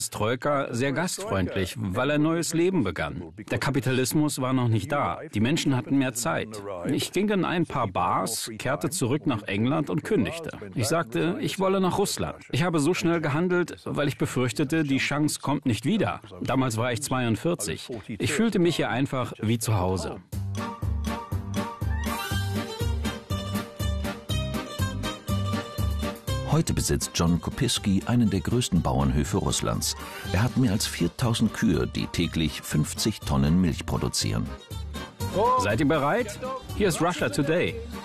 Perestroika sehr gastfreundlich, weil ein neues Leben begann. Der Kapitalismus war noch nicht da. Die Menschen hatten mehr Zeit. Ich ging in ein paar Bars, kehrte zurück nach England und kündigte. Ich sagte, ich wolle nach Russland. Ich habe so schnell gehandelt, weil ich befürchtete, die Chance kommt nicht wieder. Damals war ich 42. Ich fühlte mich hier einfach wie zu Hause. Heute besitzt John Kopiski einen der größten Bauernhöfe Russlands. Er hat mehr als 4000 Kühe, die täglich 50 Tonnen Milch produzieren. Seid ihr bereit? Hier ist Russia Today.